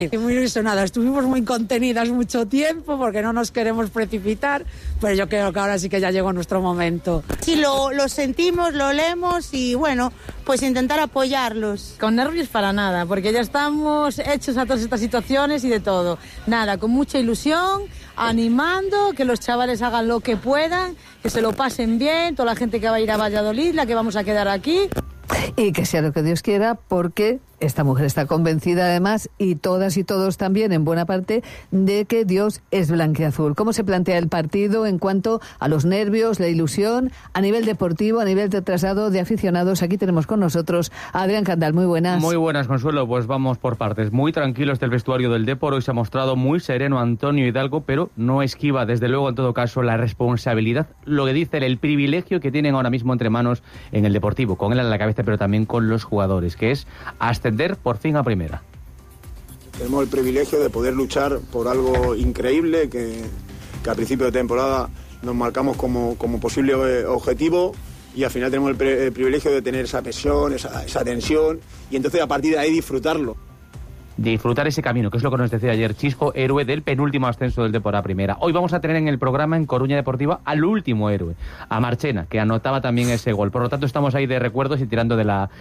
Muy ilusionada, estuvimos muy contenidas mucho tiempo porque no nos queremos precipitar, pero yo creo que ahora sí que ya llegó nuestro momento. Sí, lo sentimos, lo leemos y bueno, pues intentar apoyarlos. Con nervios para nada, porque ya estamos hechos a todas estas situaciones y de todo. Nada, con mucha ilusión, animando, que los chavales hagan lo que puedan, que se lo pasen bien, toda la gente que va a ir a Valladolid, la que vamos a quedar aquí. Y que sea lo que Dios quiera, porque esta mujer está convencida además, y todas y todos también en buena parte, de que Dios es blanquiazul. ¿Cómo se plantea el partido en cuanto a los nervios, la ilusión, a nivel deportivo, a nivel de traslado de aficionados? Aquí tenemos con nosotros a Adrián Candal. Muy buenas. Muy buenas, Consuelo. Pues vamos por partes. Muy tranquilos del vestuario del Depor. Hoy se ha mostrado muy sereno Antonio Hidalgo, pero no esquiva, desde luego, en todo caso, la responsabilidad, lo que dice el privilegio que tienen ahora mismo entre manos en el Deportivo, con él a la cabeza, pero también con los jugadores, que es ascender por fin a primera. Tenemos el privilegio de poder luchar por algo increíble que a principio de temporada nos marcamos como posible objetivo, y al final tenemos el privilegio de tener esa presión, esa tensión, y entonces a partir de ahí disfrutarlo. Disfrutar ese camino, que es lo que nos decía ayer Chisco, héroe del penúltimo ascenso del Depor a primera. Hoy vamos a tener en el programa en Coruña Deportiva al último héroe, a Marchena, que anotaba también ese gol. Por lo tanto, estamos ahí de recuerdos y tirando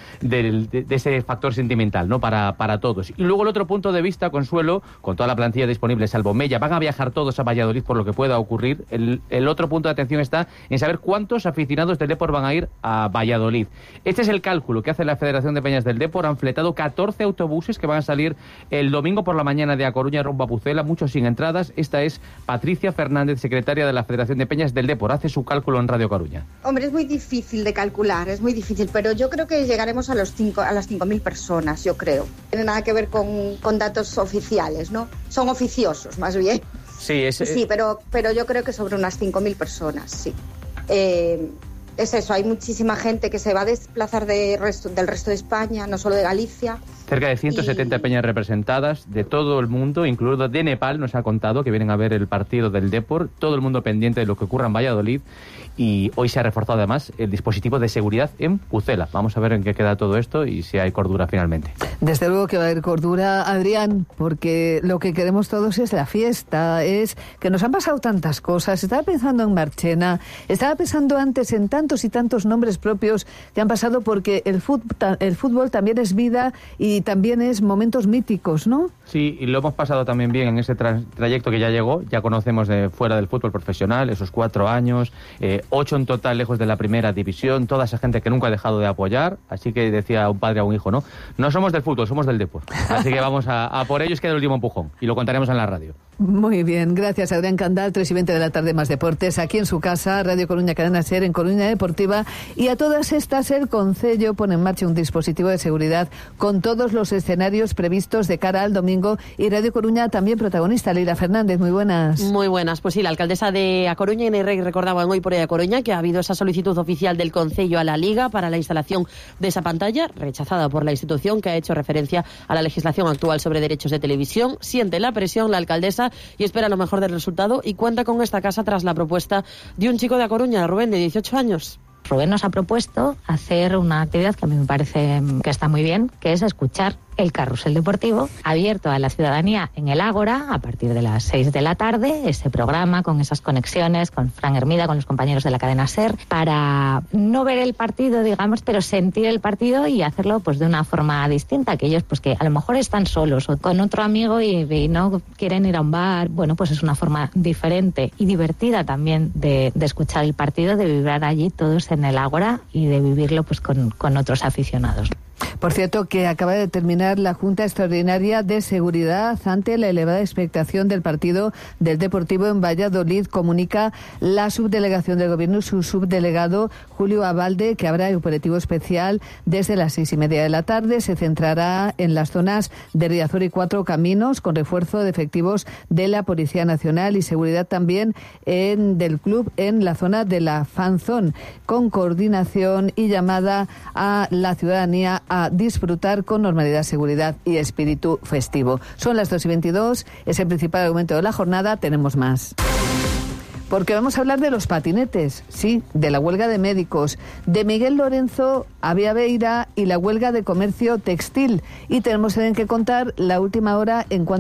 de ese factor sentimental, ¿no? Para todos. Y luego el otro punto de vista, Consuelo, con toda la plantilla disponible, salvo Mella, van a viajar todos a Valladolid por lo que pueda ocurrir. El otro punto de atención está en saber cuántos aficionados del Depor van a ir a Valladolid. Este es el cálculo que hace la Federación de Peñas del Depor. Han fletado 14 autobuses que van a salir el domingo por la mañana de A Coruña rumbo a Pucela, muchos sin entradas. Esta es Patricia Fernández, secretaria de la Federación de Peñas del Depor. Hace su cálculo en Radio Coruña. Hombre, es muy difícil de calcular, es muy difícil, pero yo creo que llegaremos a las 5.000 personas, yo creo. No tiene nada que ver con datos oficiales, ¿no? Son oficiosos, más bien. Sí, sí, pero yo creo que sobre unas 5.000 personas, sí. Es eso, hay muchísima gente que se va a desplazar del resto de España, no solo de Galicia. Cerca de 170 peñas representadas de todo el mundo, incluido de Nepal, nos ha contado que vienen a ver el partido del Depor, todo el mundo pendiente de lo que ocurra en Valladolid, y hoy se ha reforzado además el dispositivo de seguridad en Pucela. Vamos a ver en qué queda todo esto y si hay cordura finalmente. Desde luego que va a haber cordura, Adrián, porque lo que queremos todos es la fiesta, es que nos han pasado tantas cosas. Estaba pensando en Marchena, estaba pensando antes en tantos y tantos nombres propios que han pasado, porque el fútbol también es vida y también es momentos míticos, ¿no? Sí, y lo hemos pasado también bien en ese trayecto que ya llegó. Ya conocemos de fuera del fútbol profesional, esos 4 años, 8 en total lejos de la primera división, toda esa gente que nunca ha dejado de apoyar. Así que decía un padre a un hijo, no somos del fútbol, somos del Depor. Así que vamos a por ellos, queda el último empujón, y lo contaremos en la radio. Muy bien, gracias Adrián Candal. 3:20 de la tarde, más deportes, aquí en su casa, Radio Coruña, Cadena SER, en Coruña Deportiva. Y a todas estas, el Concello pone en marcha un dispositivo de seguridad con todos los escenarios previstos de cara al domingo, y Radio Coruña también protagonista. Leila Fernández, muy buenas. Muy buenas, pues sí, la alcaldesa de A Coruña, Inés Rey, recordaba hoy por A Coruña que ha habido esa solicitud oficial del Concello a la Liga para la instalación de esa pantalla, rechazada por la institución, que ha hecho referencia a la legislación actual sobre derechos de televisión. Siente la presión la alcaldesa y espera lo mejor del resultado, y cuenta con esta casa tras la propuesta de un chico de A Coruña, Rubén, de 18 años. Rubén nos ha propuesto hacer una actividad que a mí me parece que está muy bien, que es escuchar el carrusel deportivo abierto a la ciudadanía en el Ágora a partir de las 6 de la tarde, ese programa con esas conexiones con Fran Hermida, con los compañeros de la cadena SER, para no ver el partido, digamos, pero sentir el partido y hacerlo pues de una forma distinta. Aquellos pues que a lo mejor están solos o con otro amigo y no quieren ir a un bar, bueno, pues es una forma diferente y divertida también de escuchar el partido, de vibrar allí todos en el Ágora y de vivirlo pues con otros aficionados. Por cierto, que acaba de terminar la Junta Extraordinaria de Seguridad ante la elevada expectación del partido del Deportivo en Valladolid. Comunica la subdelegación del Gobierno y su subdelegado Julio Abalde que habrá operativo especial desde las 6:30 de la tarde. Se centrará en las zonas de Riazor y Cuatro Caminos, con refuerzo de efectivos de la Policía Nacional y seguridad también del club en la zona de la Fanzón, con coordinación y llamada a la ciudadanía a disfrutar con normalidad, seguridad y espíritu festivo. Son las 2:22, es el principal argumento de la jornada, tenemos más. porque vamos a hablar de los patinetes, sí, de la huelga de médicos, de Miguel Lorenzo, Avia Beira y la huelga de comercio textil. Y tenemos en que contar la última hora en cuanto